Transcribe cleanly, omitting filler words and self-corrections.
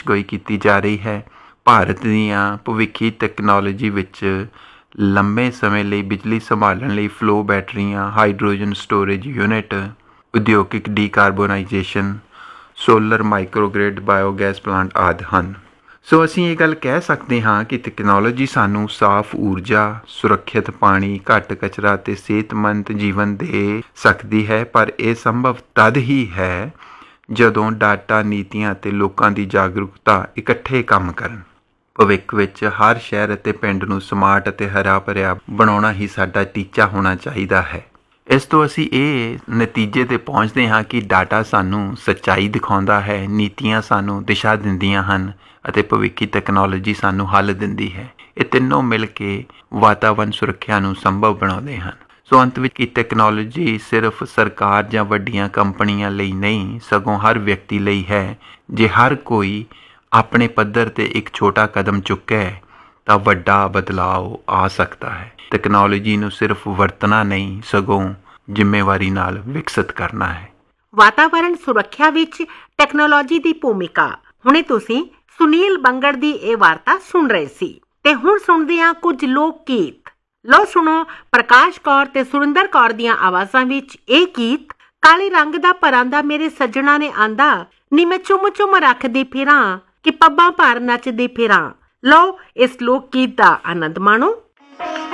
ਪੇਸ਼ਗੋਈ ਕੀਤੀ ਜਾ ਰਹੀ ਹੈ। ਭਾਰਤ ਦੀਆਂ ਭਵਿੱਖੀ ਤੈਕਨੋਲੋਜੀ ਵਿੱਚ ਲੰਬੇ ਸਮੇਂ ਲਈ ਬਿਜਲੀ ਸੰਭਾਲਣ ਲਈ ਫਲੋ ਬੈਟਰੀਆਂ, ਹਾਈਡਰੋਜਨ ਸਟੋਰੇਜ ਯੂਨਿਟ, ਉਦਯੋਗਿਕ ਡੀਕਾਰਬੋਨਾਈਜੇਸ਼ਨ, ਸੋਲਰ ਮਾਈਕਰੋਗ੍ਰਿਡ, ਬਾਇਓਗੈਸ ਪਲਾਂਟ ਆਦਿ ਹਨ। ਸੋ ਅਸੀਂ ਇਹ ਗੱਲ ਕਹਿ ਸਕਦੇ ਹਾਂ ਕਿ ਤੈਕਨੋਲੋਜੀ ਸਾਨੂੰ ਸਾਫ਼ ਊਰਜਾ, ਸੁਰੱਖਿਅਤ ਪਾਣੀ, ਘੱਟ ਕਚਰਾ ਅਤੇ ਸਿਹਤਮੰਦ ਜੀਵਨ ਦੇ ਸਕਦੀ ਹੈ, ਪਰ ਇਹ ਸੰਭਵ ਤਦ ਹੀ ਹੈ ਜਦੋਂ ਡਾਟਾ, ਨੀਤੀਆਂ ਅਤੇ ਲੋਕਾਂ ਦੀ ਜਾਗਰੂਕਤਾ ਇਕੱਠੇ ਕੰਮ ਕਰਨ। ਭਵਿੱਖ ਵਿੱਚ ਹਰ ਸ਼ਹਿਰ ਅਤੇ ਪਿੰਡ ਨੂੰ ਸਮਾਰਟ ਅਤੇ ਹਰਾ ਭਰਿਆ ਬਣਾਉਣਾ ਹੀ ਸਾਡਾ ਟੀਚਾ ਹੋਣਾ ਚਾਹੀਦਾ ਹੈ। ਇਸ ਤੋਂ ਅਸੀਂ ਇਹ ਨਤੀਜੇ 'ਤੇ ਪਹੁੰਚਦੇ ਹਾਂ ਕਿ ਡਾਟਾ ਸਾਨੂੰ ਸੱਚਾਈ ਦਿਖਾਉਂਦਾ ਹੈ, ਨੀਤੀਆਂ ਸਾਨੂੰ ਦਿਸ਼ਾ ਦਿੰਦੀਆਂ ਹਨ ਅਤੇ ਭਵਿੱਖੀ ਤੈਕਨੋਲੋਜੀ ਸਾਨੂੰ ਹੱਲ ਦਿੰਦੀ ਹੈ। ਇਹ ਤਿੰਨੋਂ ਮਿਲ ਕੇ ਵਾਤਾਵਰਣ ਸੁਰੱਖਿਆ ਨੂੰ ਸੰਭਵ ਬਣਾਉਂਦੇ ਹਨ। ਸੋ ਅੰਤ ਵਿੱਚ ਕਿ ਟੈਕਨੋਲੋਜੀ ਸਿਰਫ ਸਰਕਾਰ ਜਾਂ ਵੱਡੀਆਂ ਕੰਪਨੀਆਂ ਲਈ ਨਹੀਂ, ਸਗੋਂ ਹਰ ਵਿਅਕਤੀ ਲਈ ਹੈ। ਜੇ ਹਰ ਕੋਈ ਆਪਣੇ ਪੱਧਰ 'ਤੇ ਇੱਕ ਛੋਟਾ ਕਦਮ ਚੁੱਕੇ ਤਾਂ ਵੱਡਾ ਬਦਲਾਅ ਆ ਸਕਦਾ ਹੈ। ਟੈਕਨੋਲੋਜੀ ਨੂੰ ਸਿਰਫ ਵਰਤਣਾ ਨਹੀਂ, ਸਗੋਂ ਜ਼ਿੰਮੇਵਾਰੀ ਨਾਲ ਵਿਕਸਿਤ ਕਰਨਾ ਹੈ। ਵਾਤਾਵਰਣ ਸੁਰੱਖਿਆ ਵਿੱਚ ਟੈਕਨੋਲੋਜੀ ਦੀ ਭੂਮਿਕਾ। ਹੁਣੇ ਤੁਸੀਂ ਸੁਨੀਲ ਬੰਗੜ ਦੀ ਇਹ ਵਾਰਤਾ ਸੁਣ ਰਹੇ ਸੀ ਤੇ ਹੁਣ ਸੁਣਦੇ ਹਾਂ ਕੁਝ ਲੋਕ ਗੀਤ। ਲਓ ਸੁਣੋ ਪ੍ਰਕਾਸ਼ ਕੌਰ ਤੇ ਸੁਰਿੰਦਰ ਕੌਰ ਦੀਆਂ ਆਵਾਜ਼ਾਂ ਵਿੱਚ ਇਹ ਗੀਤ। ਕਾਲੇ ਰੰਗ ਦਾ ਪਰਾਂਦਾ ਮੇਰੇ ਸੱਜਣਾ ਨੇ ਆਂਦਾ, ਨੀ ਮੈਂ ਚੁੰਮ ਚੁੰਮ ਰੱਖਦੀ ਫਿਰਾਂ, ਕਿ ਪੱਬਾਂ ਭਾਰ ਨੱਚਦੀ ਫਿਰਾਂ। ਲਓ ਇਸ ਲੋਕ ਗੀਤ ਦਾ ਆਨੰਦ ਮਾਣੋ।